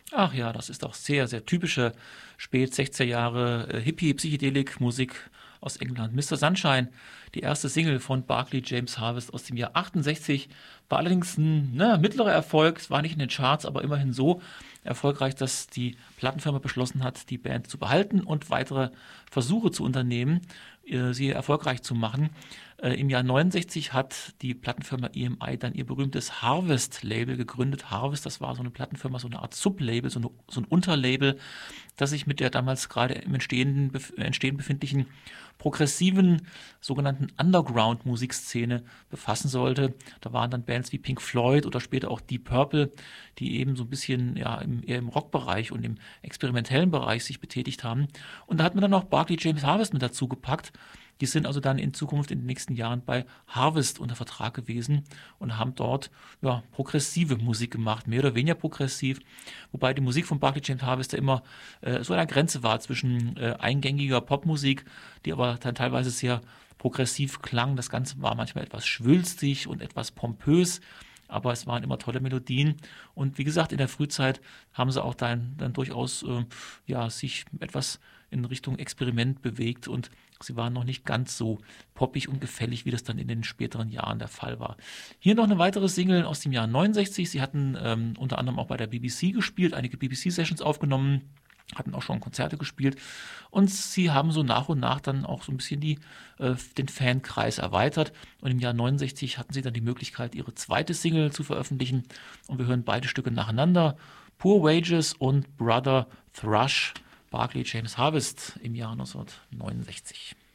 Ach ja, das ist auch sehr, sehr typische spät 60er Jahre Hippie-Psychedelik-Musik aus England. Mr. Sunshine, die erste Single von Barclay James Harvest aus dem Jahr 68, war allerdings ein mittlerer Erfolg. Es war nicht in den Charts, aber immerhin so erfolgreich, dass die Plattenfirma beschlossen hat, die Band zu behalten und weitere Versuche zu unternehmen, sie erfolgreich zu machen. Im Jahr 69 hat die Plattenfirma EMI dann ihr berühmtes Harvest-Label gegründet. Harvest, das war so eine Plattenfirma, so eine Art Sublabel, so ein Unterlabel, das sich mit der damals gerade im Entstehen befindlichen progressiven sogenannten Underground-Musikszene befassen sollte. Da waren dann Bands wie Pink Floyd oder später auch Deep Purple, die eben so ein bisschen ja, eher im Rockbereich und im experimentellen Bereich sich betätigt haben. Und da hat man dann auch Barclay James Harvest mit dazu gepackt. Die sind also dann in Zukunft in den nächsten Jahren bei Harvest unter Vertrag gewesen und haben dort ja, progressive Musik gemacht, mehr oder weniger progressiv, wobei die Musik von Barclay James Harvest ja immer so an der Grenze war zwischen eingängiger Popmusik, die aber dann teilweise sehr progressiv klang. Das Ganze war manchmal etwas schwülstig und etwas pompös, aber es waren immer tolle Melodien. Und wie gesagt, in der Frühzeit haben sie auch dann durchaus ja, sich etwas in Richtung Experiment bewegt und sie waren noch nicht ganz so poppig und gefällig, wie das dann in den späteren Jahren der Fall war. Hier noch eine weitere Single aus dem Jahr 69. Sie hatten unter anderem auch bei der BBC gespielt, einige BBC-Sessions aufgenommen, hatten auch schon Konzerte gespielt und sie haben so nach und nach dann auch so ein bisschen den Fankreis erweitert und im Jahr 69 hatten sie dann die Möglichkeit, ihre zweite Single zu veröffentlichen und wir hören beide Stücke nacheinander, Poor Wages und Brother Thrush, Barclay James Harvest im Jahr 1969.